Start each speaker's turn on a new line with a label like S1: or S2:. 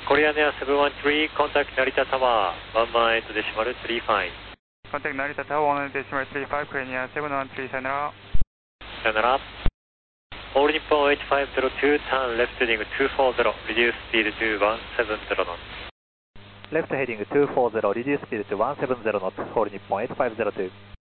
S1: コリアンエア713、コンタクト成田タワー、118デシマル35。
S2: コンタクト成田タワー、1デシマル35、コリアンエア713、さよなら。
S1: さよなら。オール日本8502、ターンレフトヘディング240、リデューススピードto 170 knots。
S3: Left heading 240, reduce speed to 170 knots, all Nippon 8502.